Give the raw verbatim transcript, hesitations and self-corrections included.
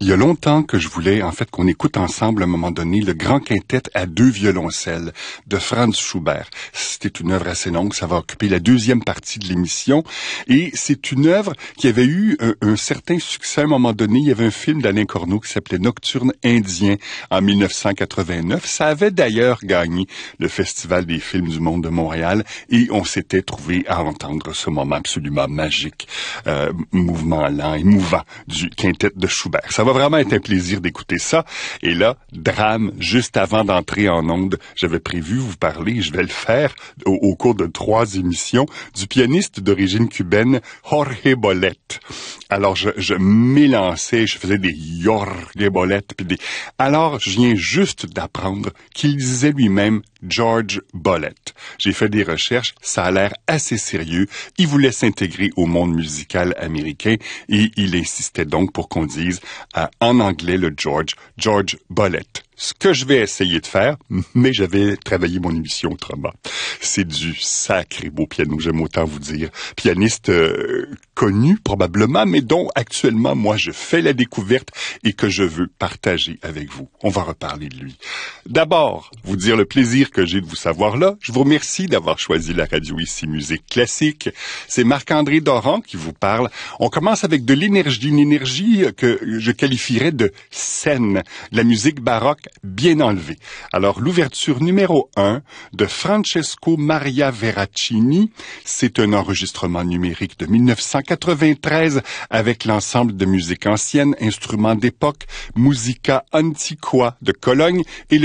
Il y a longtemps que je voulais, en fait, qu'on écoute ensemble, à un moment donné, le grand quintet à deux violoncelles de Franz Schubert. C'était une œuvre assez longue, ça va occuper la deuxième partie de l'émission. Et c'est une œuvre qui avait eu un, un certain succès à un moment donné. Il y avait un film d'Alain Corneau qui s'appelait Nocturne indien en mille neuf cent quatre-vingt-neuf. Ça avait d'ailleurs gagné le Festival des films du monde de Montréal et on s'était trouvé à entendre ce moment absolument magique, euh, mouvement lent, émouvant du quintet de Schubert. Ça va vraiment être un plaisir d'écouter ça. Et là, drame, juste avant d'entrer en onde, j'avais prévu vous parler, je vais le faire au, au cours de trois émissions, du pianiste d'origine cubaine Jorge Bolet. Alors, je, je m'élançais, je faisais des Jorge Bolet, puis des... Alors, je viens juste d'apprendre qu'il disait lui-même George Bolet. J'ai fait des recherches, ça a l'air assez sérieux. Il voulait s'intégrer au monde musical américain et il insistait donc pour qu'on dise euh, en anglais le George, George Bolet. Ce que je vais essayer de faire, mais j'avais travaillé mon émission autrement. C'est du sacré beau piano, j'aime autant vous dire. Pianiste euh, connu probablement, mais dont actuellement moi je fais la découverte et que je veux partager avec vous. On va reparler de lui. D'abord, vous dire le plaisir que j'ai de vous savoir là. Je vous remercie d'avoir choisi la radio ici Musique Classique. C'est Marc-André Doran qui vous parle. On commence avec de l'énergie, une énergie que je qualifierais de saine, la musique baroque bien enlevée. Alors, l'ouverture numéro un de Francesco Maria Veracini, c'est un enregistrement numérique de mille neuf cent quatre-vingt-treize avec l'ensemble de musique ancienne, instruments d'époque, Musica Antiqua de Cologne et le